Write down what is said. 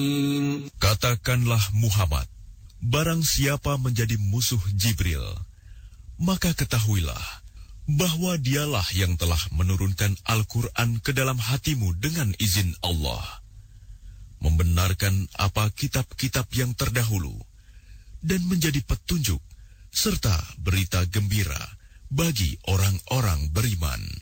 Katakanlah Muhammad, barang siapa menjadi musuh Jibril, maka ketahuilah bahwa dialah yang telah menurunkan Al-Quran ke dalam hatimu dengan izin Allah, membenarkan apa kitab-kitab yang terdahulu, dan menjadi petunjuk serta berita gembira bagi orang-orang beriman.